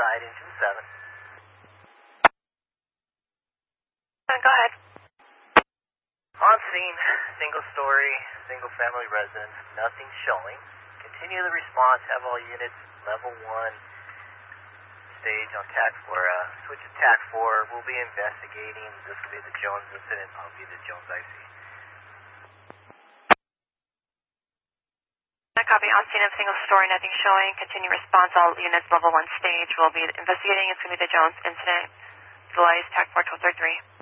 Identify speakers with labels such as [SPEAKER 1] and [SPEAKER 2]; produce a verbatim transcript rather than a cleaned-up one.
[SPEAKER 1] side, engine seven.
[SPEAKER 2] Uh, go ahead.
[SPEAKER 1] On scene, single story, single family residence, nothing showing. Continue the response, have all units level one stage on TAC four. Uh, switch to TAC four, we'll be investigating. This will be the Jones incident, I'll be the Jones I C.
[SPEAKER 2] I copy. On scene of single story, nothing showing. Continue response, all units level one stage. We'll be investigating. It's going to be the Jones incident. Delays, TAC four, twelve thirty-three.